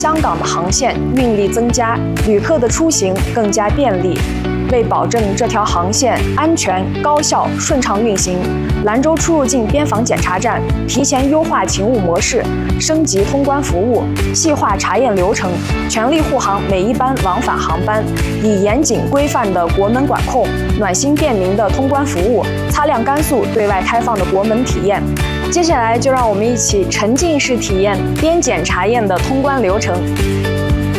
香港的航线运力增加，旅客的出行更加便利。为保证这条航线安全、高效、顺畅运行，兰州出入境边防检查站提前优化勤务模式，升级通关服务，细化查验流程，全力护航每一班往返航班，以严谨规范的国门管控、暖心便民的通关服务，擦亮甘肃对外开放的国门体验。接下来就让我们一起沉浸式体验边检查验的通关流程。